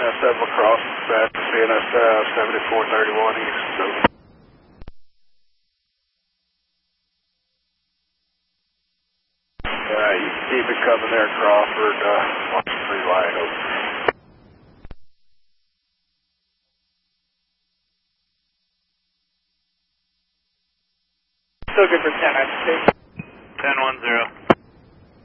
CNS up across, back to CNS 7431 east. So. You can keep it coming there, Crawford. Watch the 3 line over. Still good for 10, I'd say. 10-1-0.